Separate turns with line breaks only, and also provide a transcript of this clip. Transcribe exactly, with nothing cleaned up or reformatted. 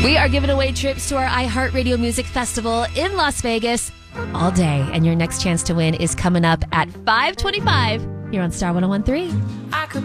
We are giving away trips to our iHeartRadio Music Festival in Las Vegas all day. And your next chance to win is coming up at five twenty-five here on Star one oh one three.
I could